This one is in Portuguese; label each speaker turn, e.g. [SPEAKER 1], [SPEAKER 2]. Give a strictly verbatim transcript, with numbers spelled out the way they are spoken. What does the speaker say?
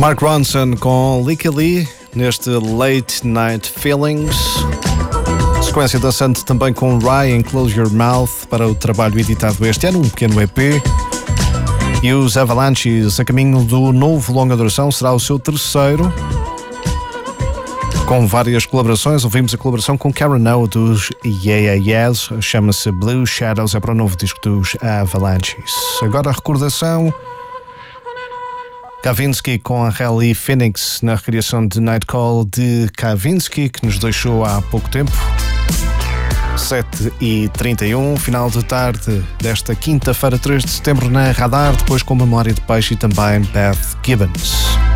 [SPEAKER 1] Mark Ronson com Licky Lee neste Late Night Feelings. Sequência dançante também com Ryan Close Your Mouth para o trabalho editado este ano, um pequeno E P. E os Avalanches a caminho do novo longa duração, será o seu terceiro, com várias colaborações. Ouvimos a colaboração com Karen O dos Yeah Yeah Yes, chama-se Blue Shadows, é para o novo disco dos Avalanches. Agora a recordação: Kavinsky com a Rally Phoenix na recriação de Nightcall de Kavinsky, que nos deixou há pouco tempo. sete e trinta e um, final de tarde desta quinta-feira, três de setembro, na Radar, depois com Memória de Peixe e também Beth Gibbons.